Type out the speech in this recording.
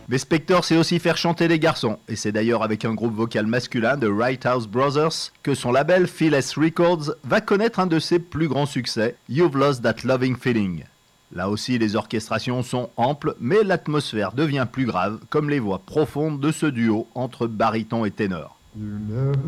Mais Spector sait aussi faire chanter les garçons, et c'est d'ailleurs avec un groupe vocal masculin de Right House Brothers que son label Phyllis Records va connaître un de ses plus grands succès, You've Lost That Loving Feeling. Là aussi, les orchestrations sont amples, mais l'atmosphère devient plus grave, comme les voix profondes de ce duo entre baryton et ténor.